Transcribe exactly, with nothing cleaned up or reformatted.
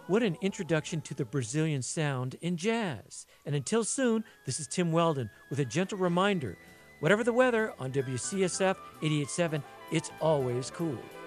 What an introduction to the Brazilian sound in jazz. And until soon, this is Tim Weldon with a gentle reminder, whatever the weather on W C S F eighty-eight point seven, it's always cool.